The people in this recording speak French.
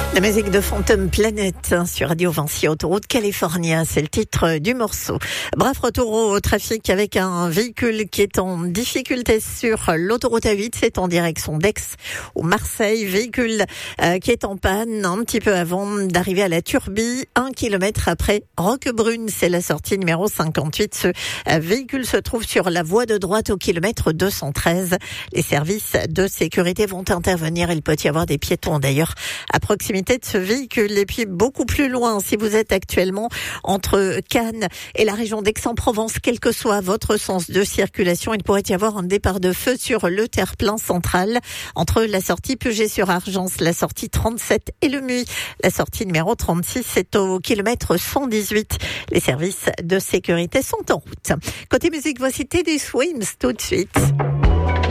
La musique de Phantom Planet sur Radio Vinci, autoroute California, c'est le titre du morceau. Bref, retour au trafic avec un véhicule qui est en difficulté sur l'autoroute A8, c'est en direction d'Aix ou Marseille. Véhicule qui est en panne un petit peu avant d'arriver à la Turbie, 1 kilomètre après Roquebrune, c'est la sortie numéro 58. Ce véhicule se trouve sur la voie de droite au kilomètre 213. Les services de sécurité vont intervenir. Il peut y avoir des piétons d'ailleurs à proximité de ce véhicule. Et puis beaucoup plus loin, si vous êtes actuellement entre Cannes et la région d'Aix-en-Provence, quel que soit votre sens de circulation, il pourrait y avoir un départ de feu sur le terre-plein central entre la sortie Puget-sur-Argence, la sortie 37 et le Muy. La sortie numéro 36 c'est au kilomètre 118. Les services de sécurité sont en route. Côté musique, voici Teddy Swims tout de suite.